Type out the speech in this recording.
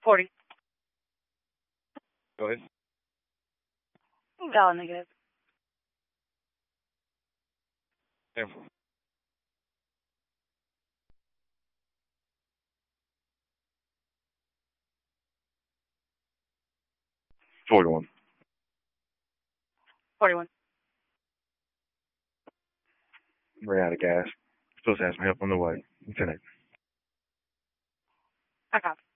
40. Go ahead. Valid negative. Yeah. 41. 41. We're out of gas. Supposed to have some help on the way. Lieutenant. I copy.